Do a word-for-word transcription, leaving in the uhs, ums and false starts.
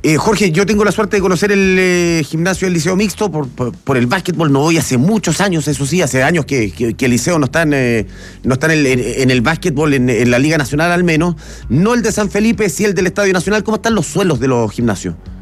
Eh, Jorge, yo tengo la suerte de conocer el eh, gimnasio del Liceo Mixto por, por, por el básquetbol. No voy hace muchos años, eso sí, hace años que, que, que el Liceo no está en, eh, no está en, el, en el básquetbol, en, en la Liga Nacional al menos. No el de San Felipe, sí el del Estadio Nacional. ¿Cómo están los suelos de los gimnasios?